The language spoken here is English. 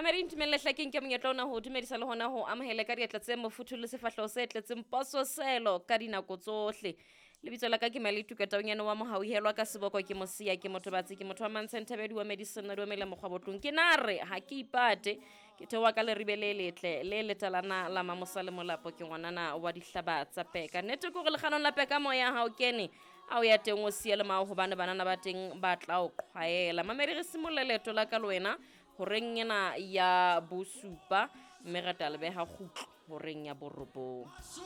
Mamere ntumelle hlakeng ke monyetla ona ho dumedisa le hona ho amohele ka diatla tse mofuthu le sefahleho se tletseng pososelo ka dinako tsohle. Lebitso la ka ke Malitu ka taonyana wa mohauhelwa ka seboko ke mosia ke motobatsi ke motho wa Mantsenthabedi wa medicine na dumele mokgwa botlong ke nare ha ke ipate ke thewa ka le ribe le letle le letalana la mamosa le molapo ke ngwanana wa dihlaba tsa peka nnete ko re le kganong la peka moya ha o kene a o ya teng o siele mao hobane banana ba teng ba tla o qhwaela. Mamere re simolleleto la ka le wena horeng ena ya bosupa mme re tla lebeha kgutlo horeng ya borobong.